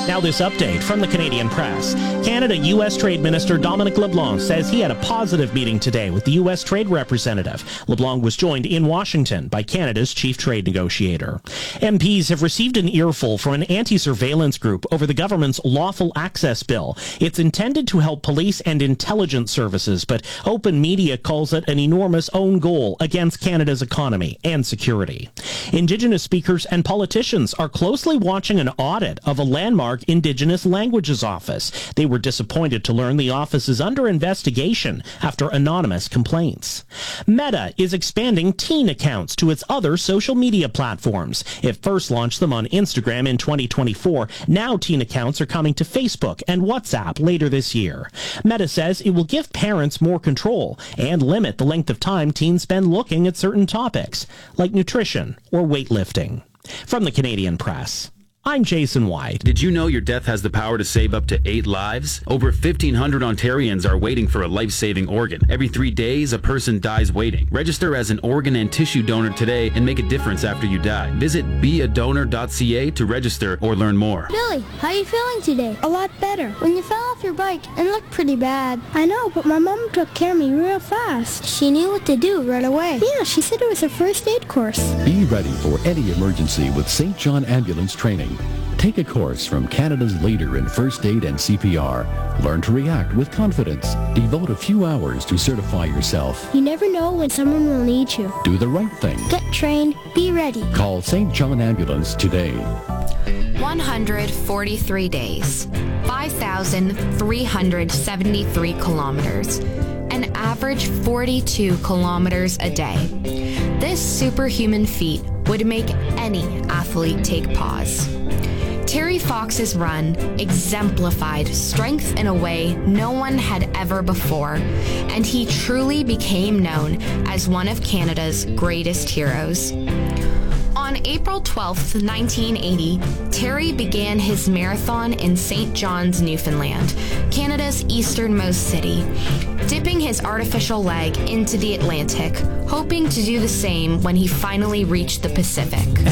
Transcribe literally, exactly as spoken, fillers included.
Now this update from the Canadian Press. Canada-U S Trade Minister Dominic LeBlanc says he had a positive meeting today with the U S Trade Representative. LeBlanc was joined in Washington by Canada's chief trade negotiator. M Ps have received an earful from an anti-surveillance group over the government's Lawful Access Bill. It's intended to help police and intelligence services, but Open Media calls it an enormous own goal against Canada's economy and security. Indigenous speakers and politicians are closely watching an audit of a landmark Indigenous Languages Office. They were disappointed to learn the office is under investigation after anonymous complaints. Meta is expanding teen accounts to its other social media platforms. It first launched them on Instagram in twenty twenty-four. Now teen accounts are coming to Facebook and WhatsApp later this year. Meta says it will give parents more control and limit the length of time teens spend looking at certain topics, like nutrition or weightlifting. From the Canadian Press, I'm Jason White. Did you know your death has the power to save up to eight lives? Over fifteen hundred Ontarians are waiting for a life-saving organ. Every three days, a person dies waiting. Register as an organ and tissue donor today and make a difference after you die. Visit be a donor dot c a to register or learn more. Billy, how are you feeling today? A lot better. When you fell off your bike and looked pretty bad. I know, but my mom took care of me real fast. She knew what to do right away. Yeah, she said it was a first aid course. Be ready for any emergency with Saint John Ambulance Training. Take a course from Canada's leader in first aid and C P R. Learn to react with confidence. Devote a few hours to certify yourself. You never know when someone will need you. Do the right thing. Get trained. Be ready. Call Saint John Ambulance today. one hundred forty-three days, five thousand three hundred seventy-three kilometers, an average forty-two kilometers a day. This superhuman feat would make any athlete take pause. Terry Fox's run exemplified strength in a way no one had ever before, and he truly became known as one of Canada's greatest heroes. On April twelfth, nineteen eighty, Terry began his marathon in Saint John's, Newfoundland, Canada's easternmost city, dipping his artificial leg into the Atlantic, hoping to do the same when he finally reached the Pacific.